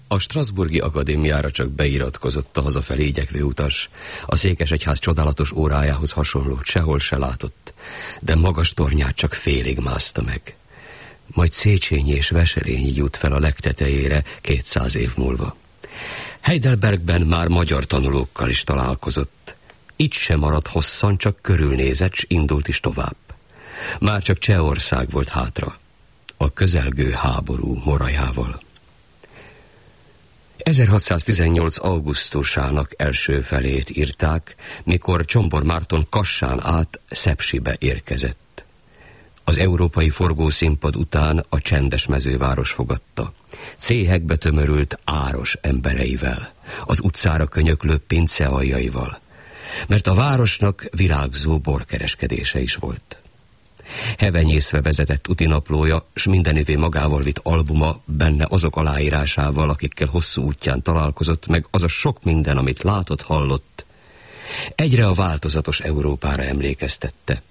A Strasbourgi Akadémiára csak beiratkozott a hazafelé igyekvő utas. A székesegyház csodálatos órájához hasonlót sehol se látott, de magas tornyát csak félig mászta meg. Majd Széchenyi és Veselényi jut fel a legtetejére 200 év múlva. Heidelbergben már magyar tanulókkal is találkozott. Itt sem maradt hosszan, csak körülnézett, s indult is tovább. Már csak Csehország volt hátra, a közelgő háború morajával. 1618. augusztusának első felét írták, mikor Csombor Márton Kassán át Szepsibe érkezett. Az európai forgószínpad után a csendes mezőváros fogadta. Céhekbe tömörült áros embereivel, az utcára könyöklő pincealjaival, mert a városnak virágzó borkereskedése is volt. Hevenyészve vezetett útinaplója, s mindenévé magával vitt albuma, benne azok aláírásával, akikkel hosszú útján találkozott, meg az a sok minden, amit látott, hallott, egyre a változatos Európára emlékeztette.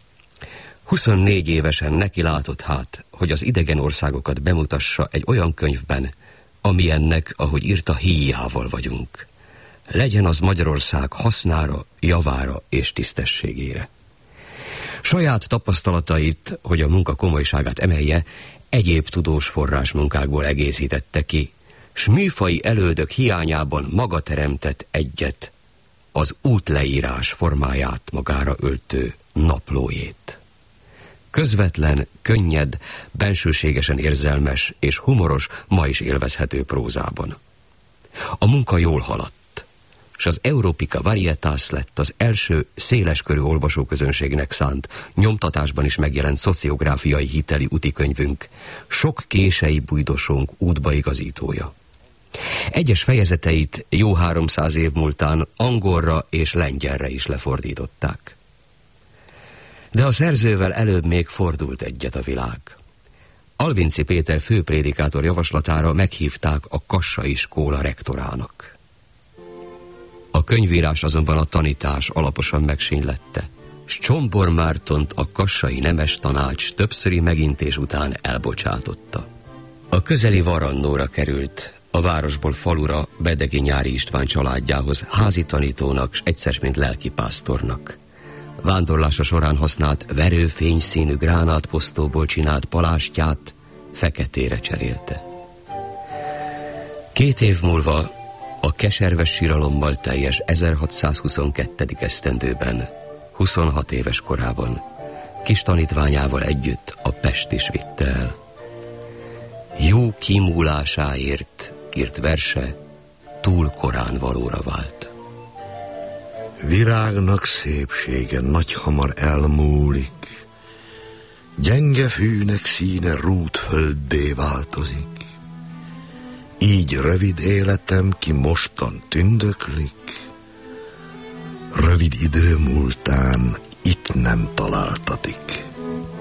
24 évesen neki látott hát, hogy az idegen országokat bemutassa egy olyan könyvben, amilyennek, ahogy írta, híjával vagyunk. Legyen az Magyarország hasznára, javára és tisztességére. Saját tapasztalatait, hogy a munka komolyságát emelje, egyéb tudós forrásmunkákból egészítette ki, s műfai elődök hiányában maga teremtett egyet, az útleírás formáját magára öltő naplójét. Közvetlen, könnyed, bensőségesen érzelmes és humoros, ma is élvezhető prózában. A munka jól haladt, s az Europika Varietas lett az első széleskörű olvasóközönségnek szánt, nyomtatásban is megjelent szociográfiai hiteli utikönyvünk, sok kései bujdosónk útbaigazítója. Egyes fejezeteit jó 300 év múltán angolra és lengyelre is lefordították. De a szerzővel előbb még fordult egyet a világ. Alvinci Péter főprédikátor javaslatára meghívták a kassai skóla rektorának. A könyvírás azonban a tanítás alaposan megsínylette, s Csombor Mártont a kassai nemes tanács többszöri megintés után elbocsátotta. A közeli Varannóra került, a városból falura Bedegi Nyári István családjához házi tanítónak s egyszer mint lelkipásztornak. Vándorlása során használt verőfényszínű gránátposztóból csinált palástját feketére cserélte. 2 év múlva, a keserves síralommal teljes 1622. esztendőben, 26 éves korában, kis tanítványával együtt a Pest is vitte el. Jó kimúlásáért írt verse túl korán valóra vált. Virágnak szépsége nagyhamar elmúlik, gyenge fűnek színe rútfölddé változik. Így rövid életem ki mostan tündöklik, rövid idő múltán itt nem találtatik.